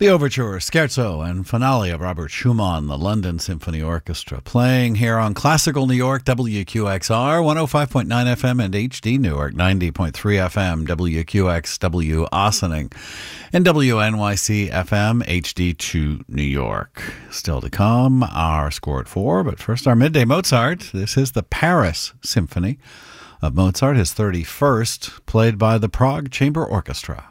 The overture, scherzo, and finale of Robert Schumann, the London Symphony Orchestra, playing here on Classical New York, WQXR, 105.9 FM, and HD Newark, 90.3 FM, WQXW Ossining, and WNYC FM, HD2 New York. Still to come, our score at 4, but first our Midday Mozart. This is the Paris Symphony of Mozart, his 31st, played by the Prague Chamber Orchestra.